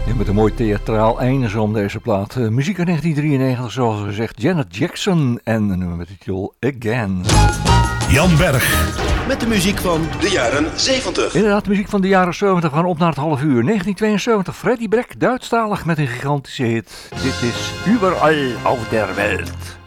Met een mooi theatraal einde zo om deze plaat. Muziek uit 1993, zoals gezegd, Janet Jackson en een nummer met de titel Again. Jan Berg. Met de muziek van de jaren 70. Inderdaad, muziek van de jaren 70. We gaan op naar het half uur. 1972, Freddie Beck, Duitsstalig met een gigantische hit. Dit is Überall auf der Welt.